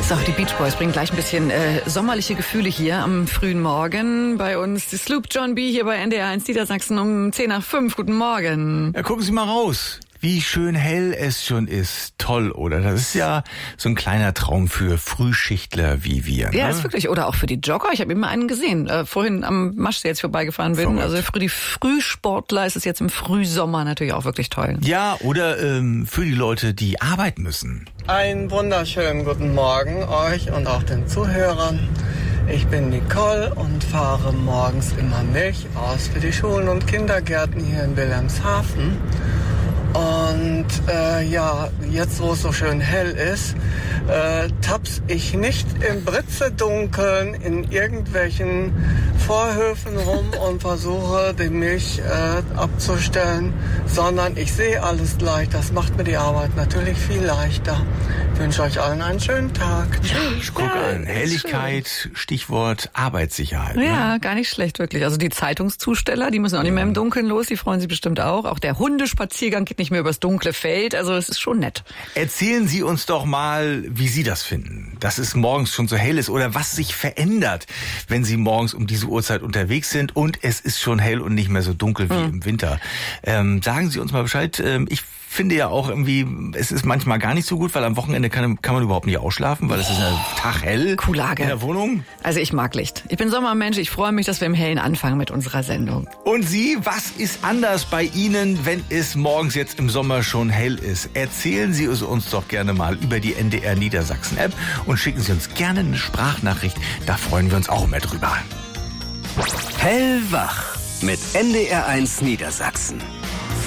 So, die Beach Boys bringen gleich ein bisschen sommerliche Gefühle hier am frühen Morgen. Bei uns die Sloop John B. hier bei NDR 1 Niedersachsen um 10:05. Guten Morgen. Ja, gucken Sie mal raus. Wie schön hell es schon ist. Toll, oder? Das ist ja so ein kleiner Traum für Frühschichtler wie wir. Ne? Ja, ist wirklich. Oder auch für die Jogger. Ich habe eben mal einen gesehen. Vorhin am Maschsee, jetzt vorbeigefahren bin. Verrückt. Also für die Frühsportler ist es jetzt im Frühsommer natürlich auch wirklich toll. Ja, oder für die Leute, die arbeiten müssen. Einen wunderschönen guten Morgen euch und auch den Zuhörern. Ich bin Nicole und fahre morgens immer Milch aus für die Schulen und Kindergärten hier in Wilhelmshaven. Und jetzt wo es so schön hell ist, taps ich nicht im Britzedunkeln in irgendwelchen Vorhöfen rum und versuche die Milch abzustellen, sondern ich sehe alles gleich. Das macht mir die Arbeit natürlich viel leichter. Ich wünsche euch allen einen schönen Tag. Ich gucke an. Helligkeit, Stichwort Arbeitssicherheit. Ne? Ja, gar nicht schlecht, wirklich. Also die Zeitungszusteller, die müssen auch nicht mehr im Dunkeln los, die freuen sich bestimmt auch. Auch der Hundespaziergang geht nicht mehr übers dunkle Feld, also es ist schon nett. Erzählen Sie uns doch mal, wie Sie das finden, dass es morgens schon so hell ist oder was sich verändert, wenn Sie morgens um diese Uhrzeit unterwegs sind und es ist schon hell und nicht mehr so dunkel wie im Winter. Sagen Sie uns mal Bescheid. Ich finde ja auch irgendwie, es ist manchmal gar nicht so gut, weil am Wochenende kann man überhaupt nicht ausschlafen, weil es ist taghell Kulage. in der Wohnung. Also ich mag Licht. Ich bin Sommermensch, ich freue mich, dass wir im Hellen anfangen mit unserer Sendung. Und Sie, was ist anders bei Ihnen, wenn es morgens jetzt im Sommer schon hell ist? Erzählen Sie es uns doch gerne mal über die NDR Niedersachsen App und schicken Sie uns gerne eine Sprachnachricht. Da freuen wir uns auch mehr drüber. Hellwach mit NDR 1 Niedersachsen.